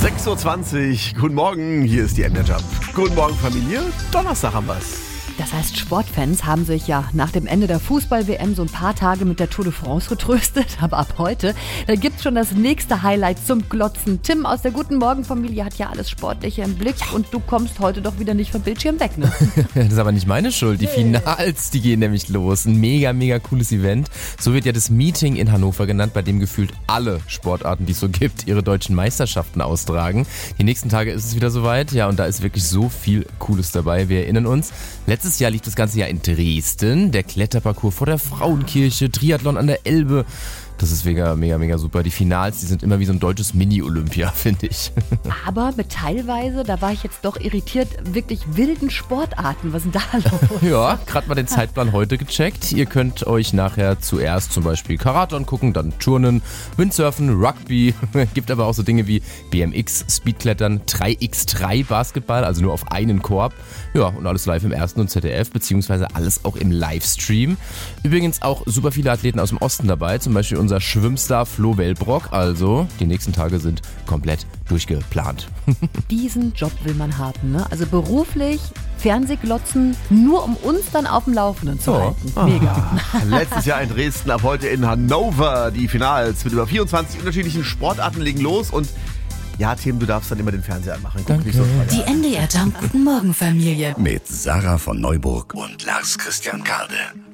6.20 Uhr, guten Morgen, hier ist die MDR Jump. Guten Morgen Familie, Donnerstag haben wir's. Das heißt, Sportfans haben sich ja nach dem Ende der Fußball-WM so ein paar Tage mit der Tour de France getröstet. Aber ab heute gibt's schon das nächste Highlight zum Glotzen. Tim aus der Guten Morgen-Familie hat ja alles Sportliche im Blick und du kommst heute doch wieder nicht vom Bildschirm weg, ne? Das ist aber nicht meine Schuld. Die Finals, die gehen nämlich los. Ein mega cooles Event. So wird ja das Meeting in Hannover genannt, bei dem gefühlt alle Sportarten, die es so gibt, ihre deutschen Meisterschaften austragen. Die nächsten Tage ist es wieder soweit. Ja, und da ist wirklich so viel Cooles dabei. Wir erinnern uns, letztes Jahr lief das ganze Jahr in Dresden, der Kletterparcours vor der Frauenkirche, Triathlon an der Elbe. Das ist mega super. Die Finals, die sind immer wie so ein deutsches Mini-Olympia, finde ich. Aber mit teilweise, da war ich jetzt doch irritiert, wirklich wilden Sportarten. Was ist denn da los? Ja, gerade mal den Zeitplan heute gecheckt. Ihr könnt euch nachher zuerst zum Beispiel Karate angucken, dann Turnen, Windsurfen, Rugby. Gibt aber auch so Dinge wie BMX, Speedklettern, 3x3 Basketball, also nur auf einen Korb. Ja, und alles live im Ersten und ZDF, beziehungsweise alles auch im Livestream. Übrigens auch super viele Athleten aus dem Osten dabei, zum Beispiel unser Schwimmstar Flo Wellbrock. Also, die nächsten Tage sind komplett durchgeplant. Diesen Job will man haben, ne? Also beruflich Fernsehglotzen, nur um uns dann auf dem Laufenden zu halten. Mega. Letztes Jahr in Dresden, ab heute in Hannover. Die Finals mit über 24 unterschiedlichen Sportarten legen los und ja, Tim, du darfst dann immer den Fernseher anmachen. Guck nicht so frei. Die MDR Jump Guten Morgen Familie. Mit Sarah von Neuburg und Lars Christian Karde.